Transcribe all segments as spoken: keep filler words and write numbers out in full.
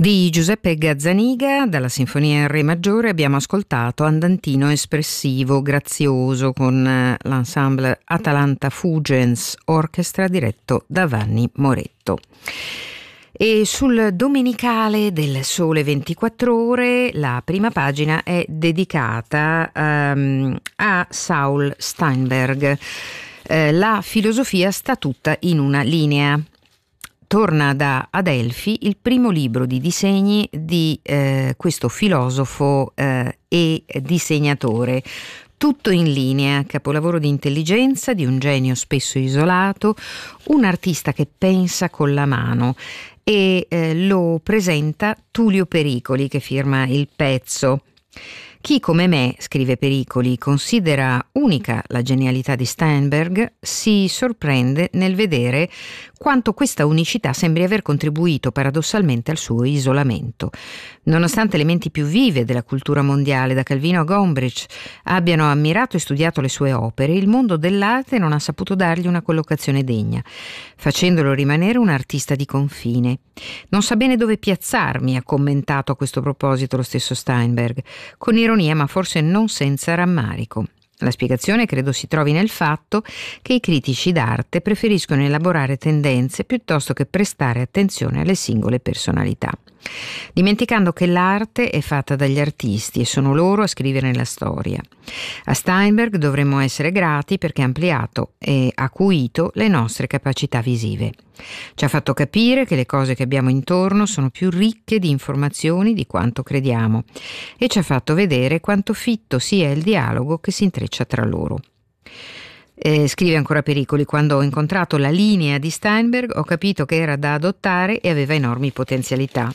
Di Giuseppe Gazzaniga, dalla Sinfonia in Re maggiore, abbiamo ascoltato Andantino espressivo, grazioso, con l'ensemble Atalanta Fugens Orchestra diretto da Vanni Moretto. E sul domenicale del Sole ventiquattro Ore la prima pagina è dedicata um, a Saul Steinberg. Eh, la filosofia sta tutta in una linea. Torna da Adelphi il primo libro di disegni di eh, questo filosofo eh, e disegnatore. Tutto in linea, capolavoro di intelligenza, di un genio spesso isolato, un artista che pensa con la mano, e eh, lo presenta Tullio Pericoli, che firma il pezzo. Chi come me, scrive Pericoli, considera unica la genialità di Steinberg, si sorprende nel vedere quanto questa unicità sembri aver contribuito paradossalmente al suo isolamento. Nonostante le menti più vive della cultura mondiale, da Calvino a Gombrich, abbiano ammirato e studiato le sue opere, il mondo dell'arte non ha saputo dargli una collocazione degna, facendolo rimanere un artista di confine. Non sa bene dove piazzarmi, ha commentato a questo proposito lo stesso Steinberg, con ironia ma forse non senza rammarico. La spiegazione credo si trovi nel fatto che i critici d'arte preferiscono elaborare tendenze piuttosto che prestare attenzione alle singole personalità, dimenticando che l'arte è fatta dagli artisti e sono loro a scrivere la storia. A Steinberg dovremmo essere grati perché ha ampliato e acuito le nostre capacità visive. Ci ha fatto capire che le cose che abbiamo intorno sono più ricche di informazioni di quanto crediamo e ci ha fatto vedere quanto fitto sia il dialogo che si intreccia tra loro. Eh, scrive ancora Pericoli: quando ho incontrato la linea di Steinberg ho capito che era da adottare e aveva enormi potenzialità.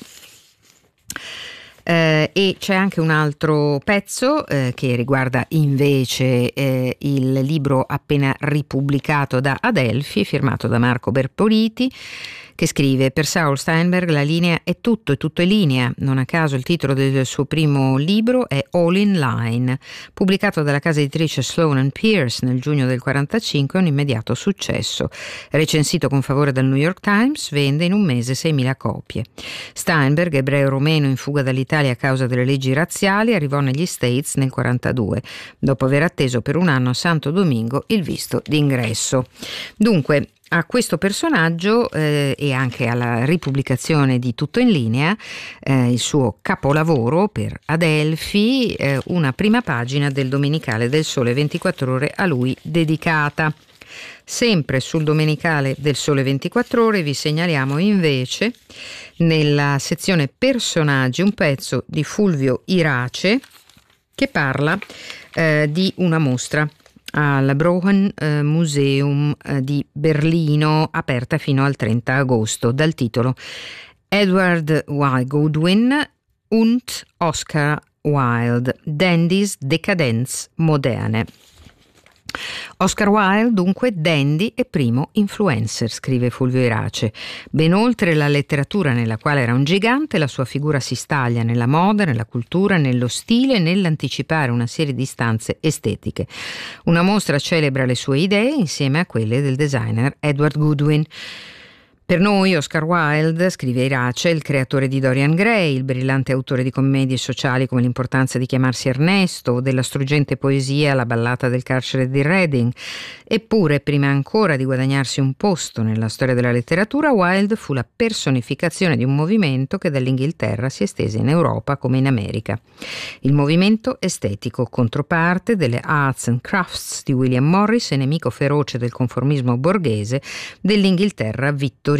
Eh, e c'è anche un altro pezzo eh, che riguarda invece eh, il libro appena ripubblicato da Adelphi, firmato da Marco Berpoliti, che scrive: per Saul Steinberg la linea è tutto, e tutto è linea. Non a caso il titolo del suo primo libro è All in Line, pubblicato dalla casa editrice Sloan and Pierce nel giugno del quarantacinque, un immediato successo. Recensito con favore dal New York Times, vende in un mese seimila copie. Steinberg, ebreo romeno in fuga dall'Italia a causa delle leggi razziali, arrivò negli States nel quarantadue, dopo aver atteso per un anno a Santo Domingo il visto d'ingresso. Dunque, a questo personaggio eh, e anche alla ripubblicazione di Tutto in linea, eh, il suo capolavoro per Adelphi, eh, una prima pagina del domenicale del Sole ventiquattro Ore a lui dedicata. Sempre sul domenicale del Sole ventiquattro Ore vi segnaliamo invece nella sezione personaggi un pezzo di Fulvio Irace che parla eh, di una mostra al Brauchen eh, Museum eh, di Berlino, aperta fino al trenta agosto, dal titolo Edward Y. Goodwin und Oscar Wilde, Dandies Decadence Moderne. Oscar Wilde, dunque, dandy e primo influencer, scrive Fulvio Irace. Ben oltre la letteratura, nella quale era un gigante, la sua figura si staglia nella moda, nella cultura, nello stile e nell'anticipare una serie di istanze estetiche. Una mostra celebra le sue idee insieme a quelle del designer Edward Goodwin. Per noi Oscar Wilde, scrive Irace, il creatore di Dorian Gray, il brillante autore di commedie sociali come L'importanza di chiamarsi Ernesto o della struggente poesia La ballata del carcere di Reading. Eppure, prima ancora di guadagnarsi un posto nella storia della letteratura, Wilde fu la personificazione di un movimento che dall'Inghilterra si estese in Europa come in America. Il movimento estetico, controparte delle Arts and Crafts di William Morris e nemico feroce del conformismo borghese dell'Inghilterra vittoriana.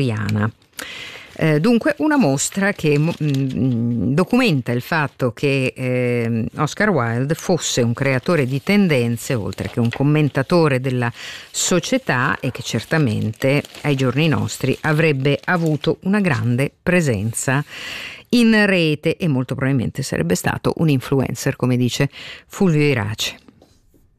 Eh, dunque una mostra che mh, documenta il fatto che eh, Oscar Wilde fosse un creatore di tendenze oltre che un commentatore della società e che certamente ai giorni nostri avrebbe avuto una grande presenza in rete e molto probabilmente sarebbe stato un influencer, come dice Fulvio Irace.